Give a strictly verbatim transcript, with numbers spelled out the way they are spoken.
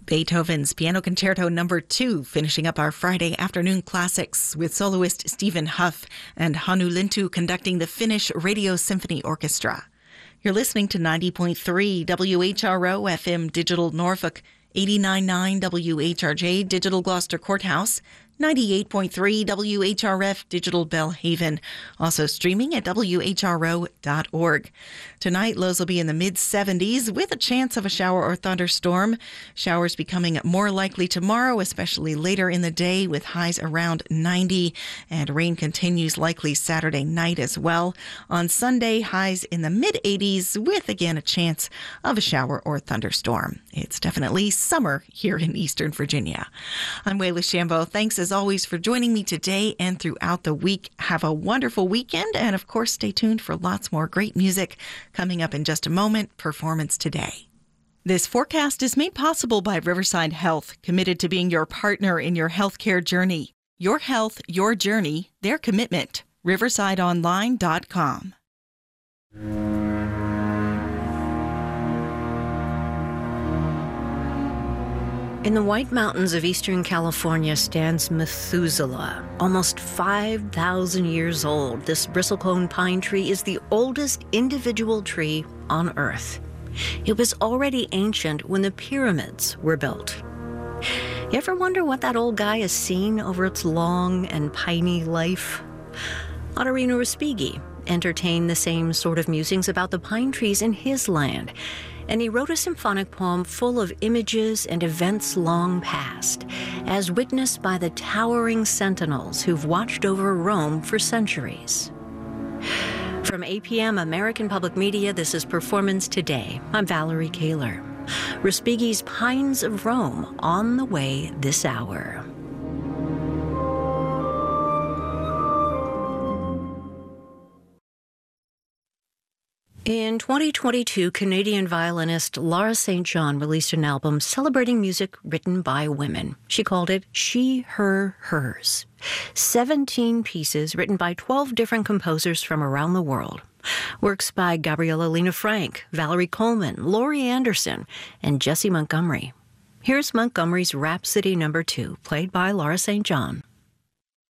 Beethoven's Piano Concerto Number two, finishing up our Friday afternoon classics with soloist Stephen Huff and Hannu Lintu conducting the Finnish Radio Symphony Orchestra. You're listening to ninety point three W H R O F M Digital Norfolk, eighty-nine point nine W H R J Digital Gloucester Courthouse, ninety-eight point three W H R F Digital Bellhaven, also streaming at W H R O dot org. Tonight, lows will be in the mid seventies with a chance of a shower or thunderstorm. Showers becoming more likely tomorrow, especially later in the day with highs around ninety, and rain continues likely Saturday night as well. On Sunday, highs in the mid eighties with again a chance of a shower or thunderstorm. It's definitely summer here in Eastern Virginia. I'm Wayla Shambo. Thanks as always for joining me today and throughout the week. Have a wonderful weekend, and of course, stay tuned for lots more great music coming up in just a moment. Performance Today. This forecast is made possible by Riverside Health, committed to being your partner in your healthcare journey. Your health, your journey, their commitment. riverside online dot com. In the White Mountains of Eastern California stands Methuselah. Almost five thousand years old, this bristlecone pine tree is the oldest individual tree on Earth. It was already ancient when the pyramids were built. You ever wonder what that old guy has seen over its long and piney life? Ottorino Respighi entertained the same sort of musings about the pine trees in his land, and he wrote a symphonic poem full of images and events long past, as witnessed by the towering sentinels who've watched over Rome for centuries. From A P M American Public Media, this is Performance Today. I'm Valerie Kaler. Respighi's Pines of Rome on the way this hour. In twenty twenty-two, Canadian violinist Laura Saint John released an album celebrating music written by women. She called it She, Her, Hers. seventeen pieces written by twelve different composers from around the world. Works by Gabriella Lena Frank, Valerie Coleman, Laurie Anderson, and Jessie Montgomery. Here's Montgomery's Rhapsody Number two, played by Laura Saint John.